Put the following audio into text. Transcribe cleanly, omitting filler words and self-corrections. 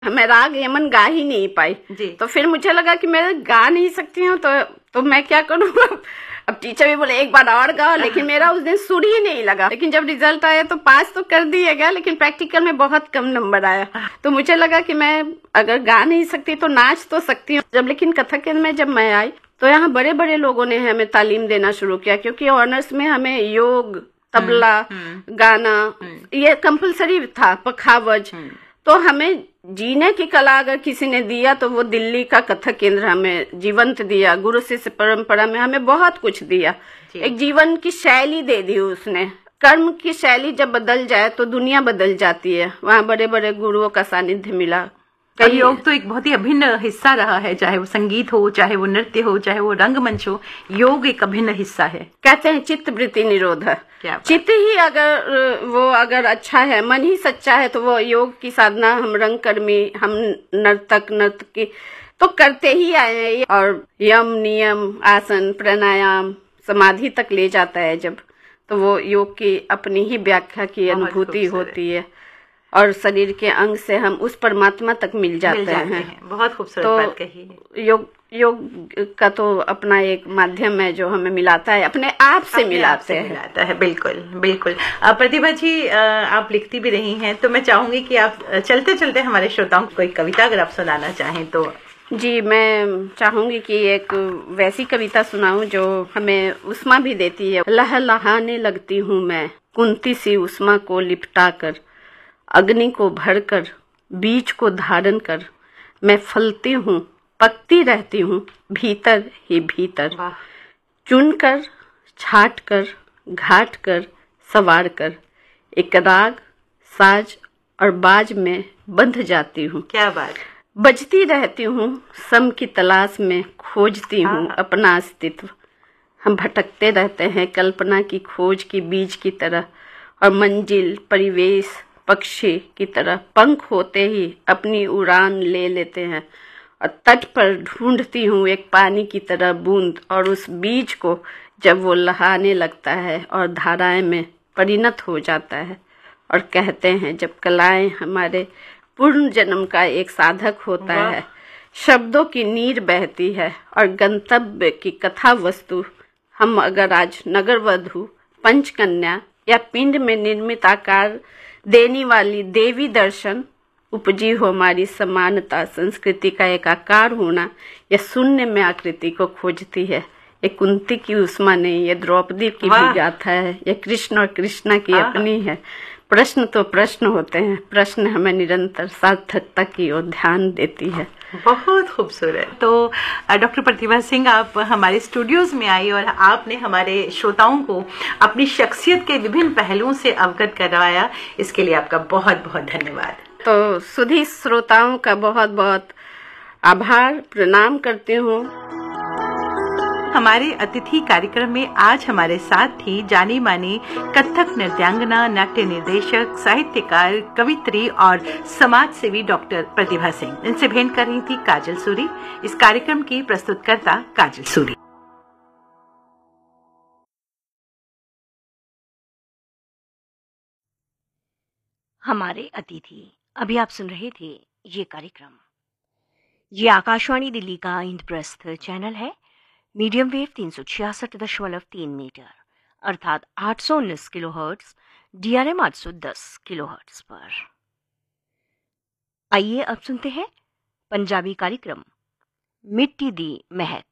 मैं राग यमन गा ही नहीं पाई जी। तो फिर मुझे लगा कि मैं गा नहीं सकती हूँ तो मैं क्या करूँ। अब टीचर भी बोले एक बार और गाओ, लेकिन मेरा उस दिन सुर ही नहीं लगा। लेकिन जब रिजल्ट आया तो पास तो कर दिया गया, लेकिन प्रैक्टिकल में बहुत कम नंबर आया। तो मुझे लगा कि मैं अगर गा नहीं सकती तो नाच तो सकती हूँ। जब लेकिन कथक में जब मैं आई तो यहाँ बड़े बड़े लोगों ने हमें तालीम देना शुरू किया, क्योंकि ऑनर्स में हमें योग, तबला, गाना ये कंपलसरी था, पखावज। तो हमें जीने की कला अगर किसी ने दिया तो वो दिल्ली का कथक केंद्र हमें जीवंत दिया। गुरु शिष्य परंपरा में हमें बहुत कुछ दिया, एक जीवन की शैली दे दी उसने। कर्म की शैली जब बदल जाए तो दुनिया बदल जाती है। वहाँ बड़े बड़े गुरुओं का सानिध्य मिला। और योग तो एक बहुत ही अभिन्न हिस्सा रहा है, चाहे वो संगीत हो, चाहे वो नृत्य हो, चाहे वो रंगमंच हो, योग एक अभिन्न हिस्सा है। कहते हैं चित्त वृत्ति निरोध है। चित्त ही अगर अच्छा है, मन ही सच्चा है, तो वो योग की साधना हम रंगकर्मी, हम नर्तक नर्तकी तो करते ही आए हैं। और यम नियम आसन प्राणायाम समाधि तक ले जाता है जब, तो वो योग की अपनी ही व्याख्या की अनुभूति होती है और शरीर के अंग से हम उस परमात्मा तक मिल जाते हैं। बहुत खूबसूरत बात कही है। योग का तो अपना एक माध्यम है जो हमें मिलाता है, अपने आप से मिलाता है। बिल्कुल बिल्कुल। प्रतिभा जी, आप लिखती भी रही हैं, तो मैं चाहूंगी कि आप चलते चलते हमारे श्रोताओं को कोई कविता अगर आप सुनाना चाहें तो। जी, मैं चाहूंगी कि एक वैसी कविता सुनाऊं जो हमें उष्मा भी देती है। लहलहाने लगती हूँ मैं कुंती सी उष्मा को लिपटा कर, अग्नि को भरकर बीज को धारण कर, मैं फलती हूँ पकती रहती हूँ भीतर ही भीतर। चुन कर छाट कर घाट कर सवार कर, एक राग साज और बाज में बंध जाती हूँ। क्या बात। बजती रहती हूँ सम की तलाश में, खोजती हूँ अपना अस्तित्व। हम भटकते रहते हैं कल्पना की खोज की बीज की तरह, और मंजिल परिवेश पक्षी की तरह पंख होते ही अपनी उड़ान ले लेते हैं। और तट पर ढूंढती हूँ एक पानी की तरह बूंद, और उस बीज को जब वो लहाने लगता है और धाराएं में परिणत हो जाता है। और कहते हैं जब कलाएं हमारे पूर्ण जन्म का एक साधक होता है, शब्दों की नीर बहती है और गंतव्य की कथा वस्तु हम अगर आज नगर वधु, पंचकन्या या पिंड में निर्मित आकार देने वाली देवी दर्शन उपजी हो हमारी समानता, संस्कृति का एक आकार होना, या शून्य में आकृति को खोजती है। ये कुंती की उष्मा नहीं, ये द्रौपदी की भी गाथा है, ये कृष्ण और कृष्णा की अपनी है। प्रश्न तो प्रश्न होते हैं, प्रश्न हमें निरंतर सार्थकता की ओर ध्यान देती है। बहुत खूबसूरत। तो डॉक्टर प्रतिभा सिंह, आप हमारे स्टूडियोज में आई और आपने हमारे श्रोताओं को अपनी शख्सियत के विभिन्न पहलुओं से अवगत करवाया, इसके लिए आपका बहुत बहुत धन्यवाद। तो सुधी श्रोताओं का बहुत बहुत आभार, प्रणाम करती हूँ। हमारे अतिथि कार्यक्रम में आज हमारे साथ थी जानी मानी कथक नृत्यांगना, नाट्य निर्देशक, साहित्यकार, कवित्री और समाज सेवी डॉक्टर प्रतिभा सिंह। इनसे भेंट कर रही थी काजल सूरी। इस कार्यक्रम की प्रस्तुतकर्ता काजल सूरी। हमारे अतिथि। अभी आप सुन रहे थे ये कार्यक्रम। ये आकाशवाणी दिल्ली का इंद्रप्रस्थ चैनल है, मीडियम वेव 366.3 मीटर अर्थात 819 किलोहर्ट्ज, DRM 810 किलोहर्ट्ज पर। आइए अब सुनते हैं पंजाबी कार्यक्रम मिट्टी दी महक।